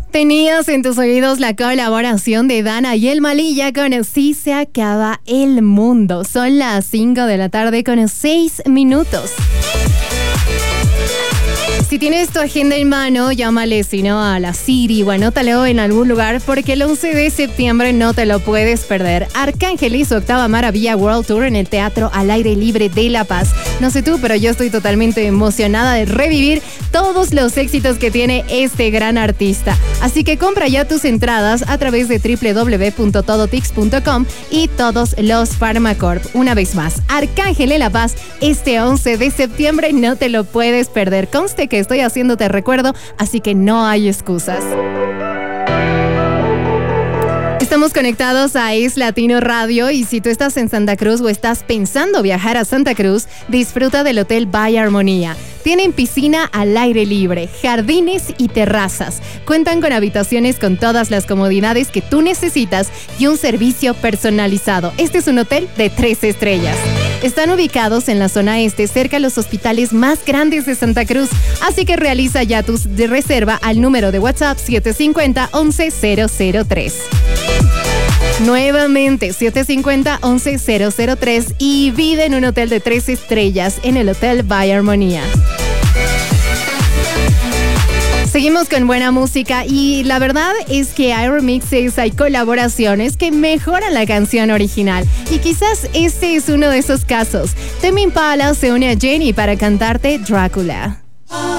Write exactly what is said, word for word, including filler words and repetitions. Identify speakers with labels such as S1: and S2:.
S1: Tenías en tus oídos la colaboración de Dana y el Malilla con Si se acaba el mundo. Son las cinco de la tarde con seis minutos. Si tienes tu agenda en mano, llámale si no a la Siri o anótalo en algún lugar porque el once de septiembre no te lo puedes perder. Arcángel y su octava maravilla World Tour en el Teatro al Aire Libre de La Paz. No sé tú, pero yo estoy totalmente emocionada de revivir todos los éxitos que tiene este gran artista. Así que compra ya tus entradas a través de doble u doble u doble u punto todotix punto com y todos los Pharmacorp. Una vez más, Arcángel en La Paz este once de septiembre, no te lo puedes perder. Conste que estoy haciéndote recuerdo, así que no hay excusas. Estamos conectados a Es Latino Radio y si tú estás en Santa Cruz o estás pensando viajar a Santa Cruz, disfruta del Hotel By Armonía. Tienen piscina al aire libre, jardines y terrazas. Cuentan con habitaciones con todas las comodidades que tú necesitas y un servicio personalizado. Este es un hotel de tres estrellas. Están ubicados en la zona este, cerca a los hospitales más grandes de Santa Cruz. Así que realiza ya tu reserva al número de WhatsApp siete cinco cero, once cero cero tres. Nuevamente, siete cinco cero, once cero cero tres y vive en un hotel de tres estrellas en el Hotel By Armonía. Seguimos con buena música y la verdad es que hay remixes, hay colaboraciones que mejoran la canción original y quizás este es uno de esos casos. Tame Impala se une a Jenny para cantarte Drácula.